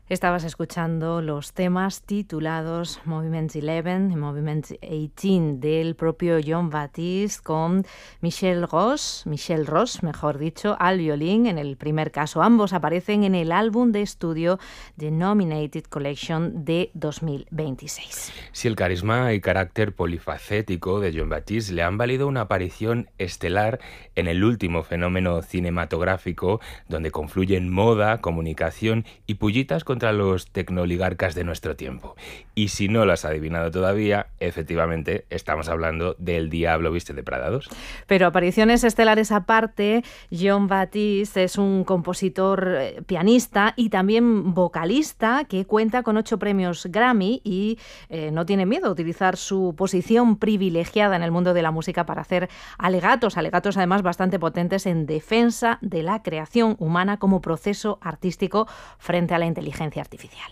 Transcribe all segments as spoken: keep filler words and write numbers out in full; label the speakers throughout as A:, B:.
A: Estabas escuchando los temas titulados Movement once y Movement dieciocho del propio Jean-Baptiste con Michel Ross, Michel Ross, mejor dicho, al violín en el primer caso. Ambos aparecen en el álbum de estudio The Nominated Collection de dos mil veintiséis.
B: Sí, el carisma y carácter polifacético de Jean-Baptiste le han valido una aparición estelar en el último fenómeno cinematográfico donde confluyen moda, comunicación y pullitas contra los tecnoligarcas de nuestro tiempo. Y si no lo has adivinado todavía, efectivamente estamos hablando del Diablo viste de Prada dos.
A: Pero apariciones estelares aparte, Jean-Baptiste es un compositor, pianista y también vocalista que cuenta con ocho premios Grammy y eh, no tiene miedo a utilizar su posición privilegiada en el mundo de la música para hacer alegatos, alegatos además bastante potentes en defensa de la creación humana como proceso artístico frente a la inteligencia artificial.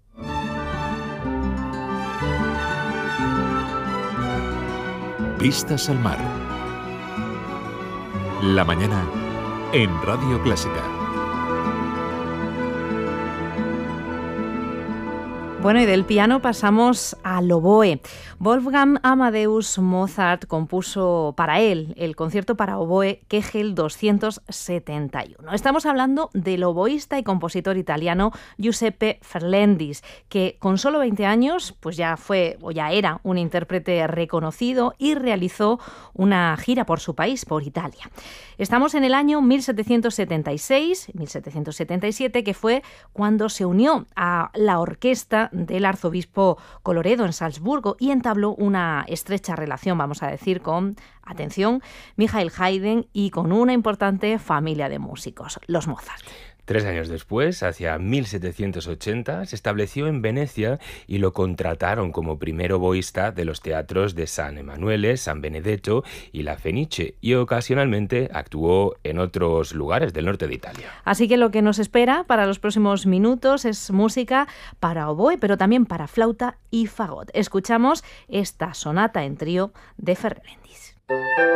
C: Vistas al mar. La mañana en Radio Clásica.
A: Bueno, y del piano pasamos al oboe. Wolfgang Amadeus Mozart compuso para él el concierto para oboe Kegel doscientos setenta y uno. Estamos hablando del oboísta y compositor italiano Giuseppe Ferlendis, que con solo veinte años pues ya fue o ya era un intérprete reconocido y realizó una gira por su país, por Italia. Estamos en el año mil setecientos setenta y seis, mil setecientos setenta y siete, que fue cuando se unió a la orquesta del arzobispo Colloredo en Salzburgo y entabló una estrecha relación, vamos a decir, con, atención, Michael Haydn y con una importante familia de músicos, los Mozart.
B: Tres años después, hacia mil setecientos ochenta, se estableció en Venecia y lo contrataron como primer oboísta de los teatros de San Emanuele, San Benedetto y La Fenice, y ocasionalmente actuó en otros lugares del norte de Italia.
A: Así que lo que nos espera para los próximos minutos es música para oboe, pero también para flauta y fagot. Escuchamos esta sonata en trío de Ferlendis.